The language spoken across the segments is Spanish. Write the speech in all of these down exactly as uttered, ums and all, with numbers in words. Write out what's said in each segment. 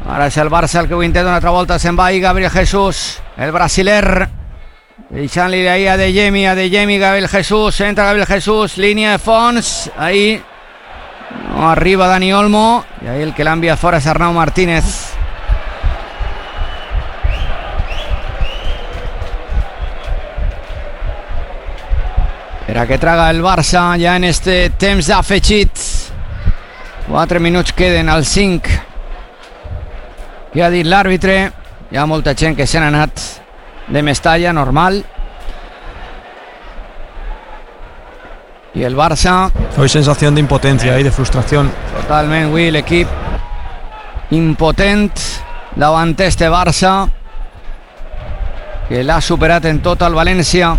Ara és el Barça el que ho intenta una altra volta. Se'n va i Gabriel Jesús, el brasiler, deixant-li ahí a De Jemi, a De Jemi, Gabriel Jesús, entra Gabriel Jesús, línia de fons, ahí no arriba Dani Olmo, i ahí el que l'ha enviat fora és Arnau Martínez. Per a que traga el Barça ja en este temps afegit. Quatre minuts queden al cinc. Què ha dit l'àrbitre? Hi ha molta gent que se n'ha anat de Mestalla, normal. Y el Barça... Hoy sensación de impotencia y de frustración. Totalment, avui l'equip impotent davant este Barça, que l'ha superat en tot el València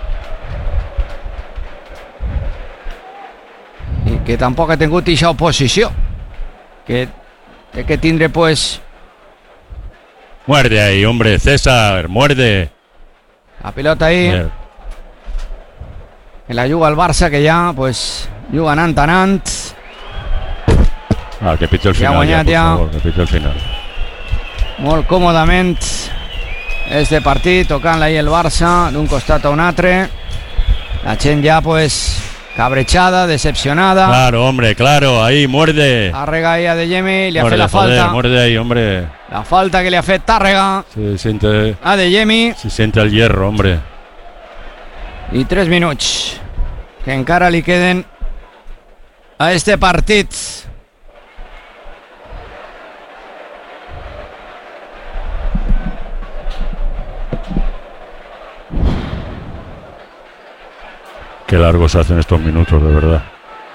i que tampoc ha tingut aquesta oposició, que té que tindre pues... Muerde ahí, hombre, César, muerde. La pilota ahí. Bien. Que la juga el Barça, que ja pues juga anant anant. Ah, que piti el final, ja, ja, por favor, que piti el final. Molt còmodament este partit, tocant-la ahí el Barça d'un costat a un altre. La gent ja pues cabrechada, decepcionada. Claro, hombre, claro, ahí, muerde. Tàrrega ahí a De Jemi, li ha muerde, fet la joder, falta. Muerde ahí, hombre. La falta que li ha fet Tàrrega. Se siente... A De Jemi. Se siente el hierro, hombre. I tres minuts que encara li queden a este partit. Qué largo se hacen estos minutos, de verdad.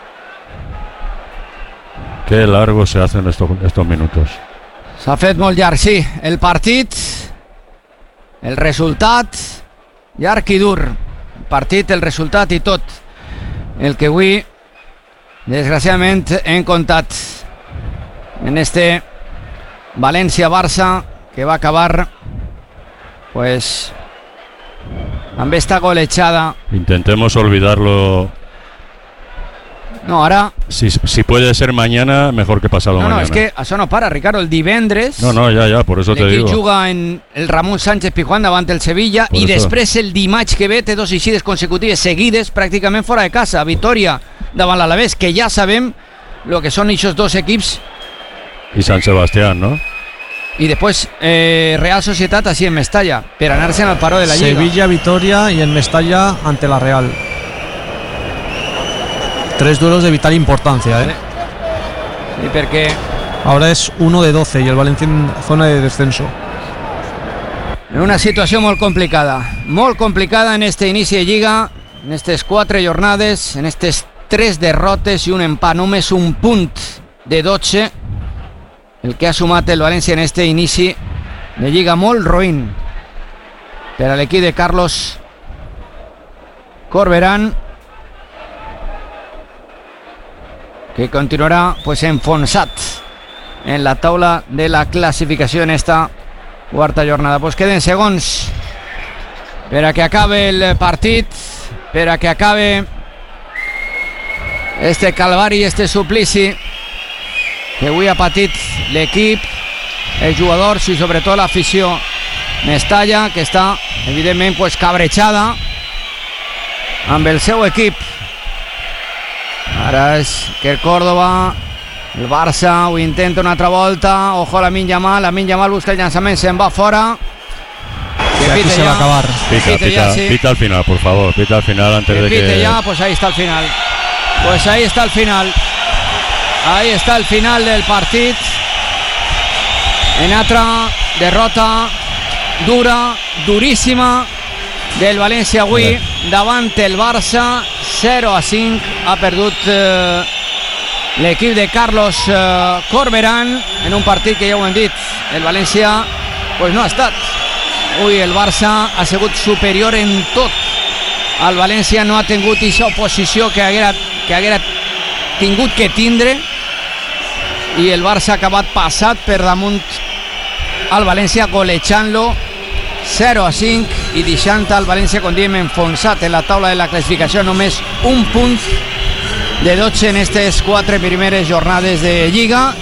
Qué largo se hacen estos, estos minutos. S'ha fet molt llarg, sí. El partit, el resultat, llarg i dur. El partit, el resultat i tot. El que avui, desgraciadament, hem contat en este València-Barça, que va acabar pues amb esta golejada. Intentemos olvidarlo. No, ara... Si, si puede ser mañana, mejor que pasado no, mañana. No, és que això no para, Ricardo. El divendres... No, no, ja, ja, por eso te digo. L'equip juga en el Ramon Sánchez Pizjuán davant el Sevilla por i eso. Després el dimarts que ve té dos eixides consecutives seguides pràcticament fora de casa. Victòria davant l'Alavés, que ja sabem lo que són aquests dos equips. I Sant Sebastián, ¿no? Y después eh, Real Societat así en Mestalla, per anar-se al paró de la Lliga. Sevilla, Vitoria y en Mestalla ante la Real. Tres duelos de vital importancia, ¿eh? Sí, sí, perquè... Ahora es uno de doce y el Valencia en zona de descenso. En una situació molt complicada, molt complicada en este inici de Lliga, en aquestes quatre jornades, en aquestes tres derrotes i un empat, només un punt de dotze, el que ha sumat el València en este inici de Lliga molt roïn per a l'equip de Carlos Corberán, que continuarà pues enfonsat en la taula de la classificació en esta quarta jornada. Pues queden segons per a que acabe el partit, per a que acabe este calvari, este suplici que avui ha patit l'equip, els jugadors i sobretot l'afició Mestalla, que està evidentment pues cabrejada amb el seu equip. Ara és que el Córdoba, el Barça ho intenta una altra volta. Ojo a Lamine Yamal, Lamine Yamal busca el llançament, se'n va fora. Que aquí se va a acabar. Pita, pita, ya, sí. Pita al final, por favor, pita al final antes que de pite que... ya, pues ahí está el final. Pues ahí está el final. Ahí está el final del partit. En altra derrota dura, duríssima del València avui davant el Barça. Zero a cinc ha perdut eh, l'equip de Carlos eh, Corberán en un partit que ja ho hem dit, el València pues no ha estat. Avui el Barça ha sigut superior en tot. El València no ha tingut aquesta oposició que haguera, que haguera tingut que tindre, i el Barça ha acabat passat per damunt al València, golejant-lo zero a cinc i deixant el València, com diem, enfonsat en la taula de la classificació, només un punt de dotze en aquestes quatre primeres jornades de Lliga.